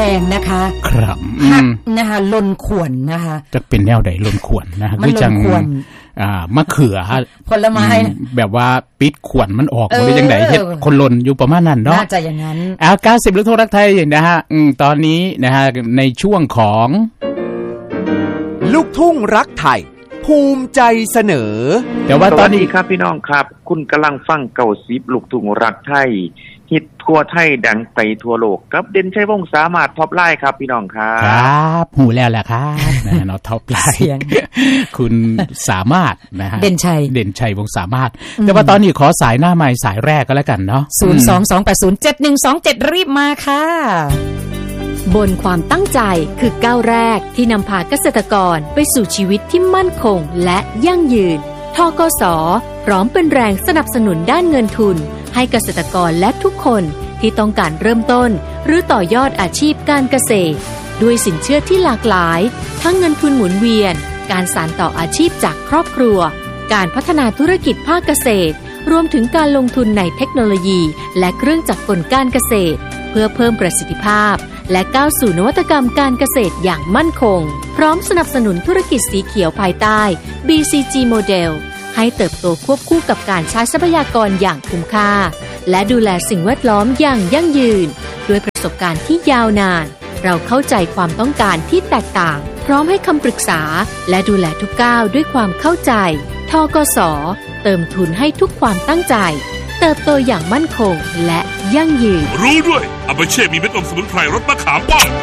แดงนะคะครับนะคะลนขวนนะคะจะเป็นแนวใดลนขวนนะคือจังมะเขือผลไม้แบบว่าปิดขวนมันออกบ่ได้จังได๋เฮ็ดคนลนอยู่ประมาณนั้นเนาะน่าจะอย่างนั้น 90ลูกทุ่งรักไทยนะฮะตอนนี้นะฮะในช่วงของลูกทุ่งรักไทยภูมิใจเสนอแต่ว่าตอนนี้ครับพี่น้องครับคุณกำลังฟัง90ลูกทุ่งรักไทยฮิตทั่วไทยดังไปทั่วโลกกับเด่นชัยวงศ์สามารถท็อปไลน์ครับพี่น้องครับครับหูแล้วแหละครับนะเนาะท็อปไลน์คุณสามารถนะฮะเด่นชัยวงศ์สามารถแต่ว่าตอนนี้ขอสายหน้าใหม่สายแรกก็แล้วกันเนาะ 022807127รีบมาค่ะบนความตั้งใจคือก้าวแรกที่นำพาเกษตรกรไปสู่ชีวิตที่มั่นคงและยั่งยืนธกส.พร้อมเป็นแรงสนับสนุนด้านเงินทุนให้เกษตรกรและทุกคนที่ต้องการเริ่มต้นหรือต่อยอดอาชีพการเกษตรด้วยสินเชื่อที่หลากหลายทั้งเงินทุนหมุนเวียนการสานต่ออาชีพจากครอบครัวการพัฒนาธุรกิจภาคเกษตรรวมถึงการลงทุนในเทคโนโลยีและเครื่องจักรกลการเกษตรเพื่อเพิ่มประสิทธิภาพและก้าวสู่นวัตกรรมการเกษตรอย่างมั่นคงพร้อมสนับสนุนธุรกิจสีเขียวภายใต้ BCG Model ให้เติบโตควบคู่กับการใช้ทรัพยากรอย่างคุ้มค่าและดูแลสิ่งแวดล้อมอย่างยั่งยืนด้วยประสบการณ์ที่ยาวนานเราเข้าใจความต้องการที่แตกต่างพร้อมให้คำปรึกษาและดูแลทุกก้าวด้วยความเข้าใจธกส.เติมทุนให้ทุกความตั้งใจเติบโตอย่างมั่นคงและยั่งยืนรู้ด้วยอาปาเช่มีเม็ดอมสมุนไพรรสมะขามป้อม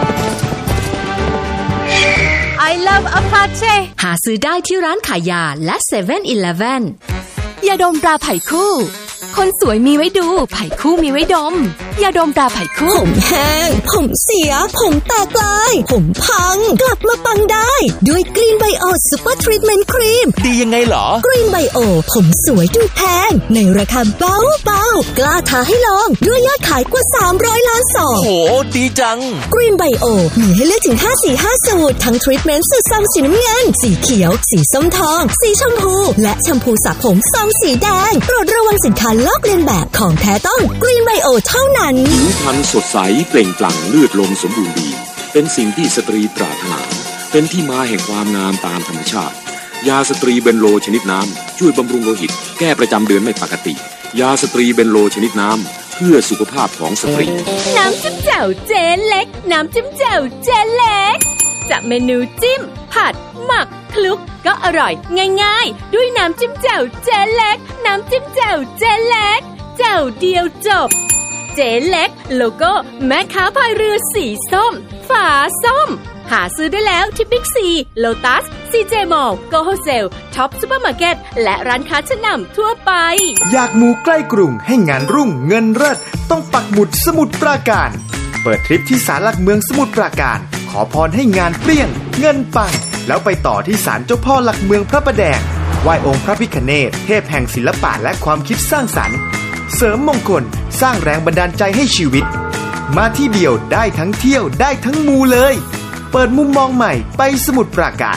I love Apache หาซื้อได้ที่ร้านขายยาและ 7-Eleven ยาดมตราไผ่คู่คนสวยมีไว้ดูไผ่คู่มีไว้ดมยาดมตราไผ่คู่ผมแห้งผมเสียผมแตกลายผมพังกลับมาปังได้ด้วยกรีนไบโอซุปเปอร์ทรีทเมนต์ครีมดียังไงหรอกรีนไบโอผมสวยดูแพงในราคาเบาๆกล้าท้าให้ลองด้วยยอดขายกว่า300ล้านซองโหดีจังกรีนไบโอมีให้เลือกถึง5สูตรทั้งทรีทเมนต์สูตรซองสีน้ำเงินสีเขียวสีส้มทองสีชมพูและแชมพูสระผมซองสีแดงโปรดระวังสินค้าลอกเลียนแบบของแท้ต้องกรีนไบโอเท่านั้นผิวพรรณสดใสเปล่งปลั่งเลือดลมสมบูรณ์ดีเป็นสิ่งที่สตรีปรารถนาเป็นที่มาแห่งความงามตามธรรมชาติยาสตรีเบนโลชนิดน้ำช่วยบำรุงโลหิตแก้ประจำเดือนไม่ปกติยาสตรีเบนโลชนิดน้ำเพื่อสุขภาพของสตรีน้ำจิ้มแจ่วเจ๊เล็กน้ำจิ้มแจ่วเจ๊เล็กจากเมนูจิ้มผัดหมักคลุกก็อร่อยง่ายๆด้วยน้ำจิ้มแจ่วเจ๊เล็กน้ำจิ้มแจ่วเจ๊เล็กแจ่วเดียวจบเจ๊เล็กโลโก้แม่ค้าพายเรือสีส้มฝาส้มหาซื้อได้แล้วที่บิ๊กซีโลตัสซีเจมอลล์โกโฮเซลท็อปซุปเปอร์มาร์เก็ตและร้านค้าชั้นนำทั่วไปอยากมูใกล้กรุงให้งานรุ่งเงินเลิศต้องปักหมุดสมุทรปราการเปิดทริปที่ศาลหลักเมืองสมุทรปราการขอพรให้งานเปรี้ยงเงินปังแล้วไปต่อที่ศาลเจ้าพ่อหลักเมืองพระประแดงไหว้องค์พระพิฆเนศเทพแห่งศิลปะและความคิดสร้างสรรค์เสริมมงคลสร้างแรงบันดาลใจให้ชีวิตมาที่เดียวได้ทั้งเที่ยวได้ทั้งมูเลยเปิดมุมมองใหม่ไปสมุทรปราการ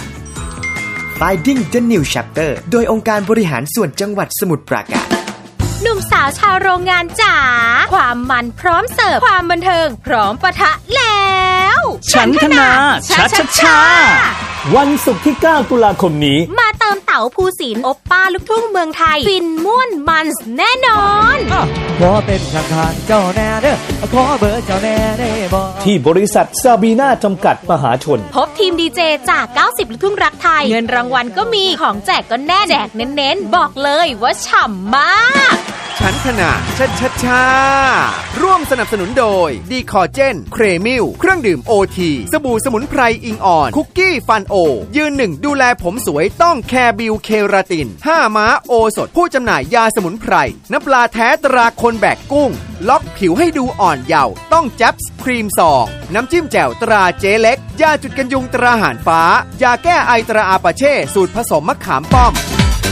Finding the New Chapter โดยองค์การบริหารส่วนจังหวัดสมุทรปราการหนุ่มสาวชาวโรงงานจ๋าความมันพร้อมเสิร์ฟความบันเทิงพร้อมปะทะแล้วฉันทนาชาวันศุกร์ที่9ตุลาคมนี้มาเติมเต๋าภูสินทร์โอปป้าลูกทุ่งเมืองไทยฟินม่วนมันแน่นอนขอเป็นทางเจ้าแน่เด้อขอเบอร์เจ้าแน่ได้บ่ที่บริษัทซาบีน่าจำกัดมหาชนพบทีมดีเจจาก90ลูกทุ่งรักไทยเงินรางวัลก็มีของแจกก็แน่แจกเน้นๆบอกเลยว่าฉ่ำมากฉันทนาชาร่วมสนับสนุนโดยดีคอเจนเครมิลเครื่องดื่มโอทีสบู่สมุนไพรอิงอ่อนคุกกี้ฟันโอยืนหนึ่งดูแลผมสวยต้องแคร์บิวเคราติน5ม้าโอสดผู้จำหน่ายยาสมุนไพรน้ำปลาแท้ตราคนแบกกุ้งล็อกผิวให้ดูอ่อนเยาว์ต้องแจ๊บครีมซองน้ำจิ้มแจ่วตราเจ๊เล็กยาจุดกันยุงตราหานฟ้ายาแก้ไอตราอาปาเช่สูตรผสมมะขามป้อม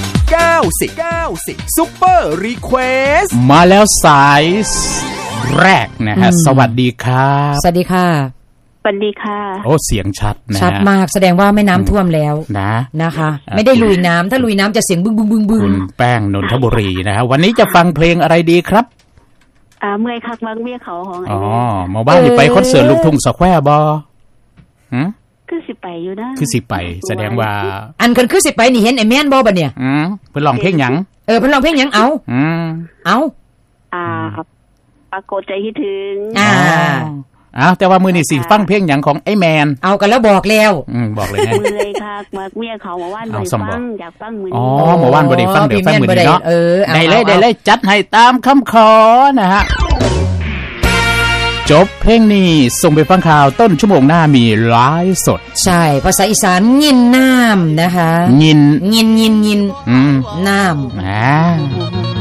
90ซุปเปอร์รีเควสมาแล้วสายแรกนะฮะสวัสดีครับสวัสดีค่ะสวัสดีค่ะโอ้เสียงชัดนะชัดมากแสดงว่าไม่น้ำท่วมแล้วนะคะไม่ได้ลุยน้ำถ้าลุยน้ำจะเสียงบึ้งบึ้งบึ้งบึ้งคุณแป้งนนทบุรีนะฮะวันนี้จะฟังเพลงอะไรดีครับเมื่อยคักมักเมียเขาของอ๋อหมู่บ้านนี่ไปคอนเสิร์ตลูกทุ่งสแควร์บ่คือสิไปอยู่นะคือสิไปแสดงว่าอันกันคือสิไปนี่เห็นไอ้แม่นบ่บัดเนี่ยเพิ่นร้องเพลงหยังเพิ่นร้องเพลงหยังเอาปรากฏใจคิดถึงแต่ว่ามื้อนี้สิฟังเพลงหยังของไอ้แมนเอากันแล้วบอกแล้วบอกเลยนะมื้อเลยค่ะมักเมียเขาว่าบ่ได้ฟังอยากฟังมื้อนี้เมื่อวานบ่ได้ฟังเดี๋ยวฟังมื้อนี้เนาะได้เลยจัดให้ตามคำขอนะฮะจบเพลงนี้ส่งไปฟังข่าวต้นชั่วโมงหน้ามีไลฟ์สดใช่ภาษาอีสานยินน้ำนะคะยินน้ำ